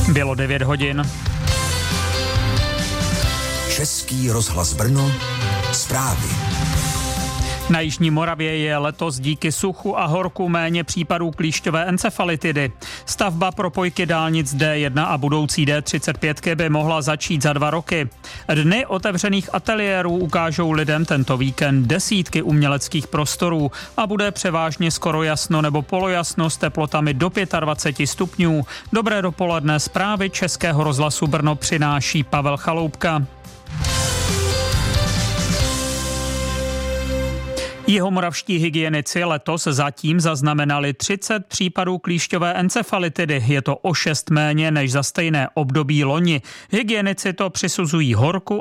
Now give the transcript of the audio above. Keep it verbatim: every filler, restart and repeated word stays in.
Bylo devět hodin. Český rozhlas Brno, zprávy. Na Jižní Moravě je letos díky suchu a horku méně případů klíšťové encefalitidy. Stavba propojky dálnic D jedna a budoucí D třicet pět by mohla začít za dva roky. Dny otevřených ateliérů ukážou lidem tento víkend desítky uměleckých prostorů a bude převážně skoro jasno nebo polojasno s teplotami do dvacet pět stupňů. Dobré dopoledne, zprávy Českého rozhlasu Brno přináší Pavel Chaloupka. Jihomoravští hygienici letos zatím zaznamenali třicet případů klíšťové encefalitidy. Je to o šest méně než za stejné období loni. Hygienici to přisuzují horku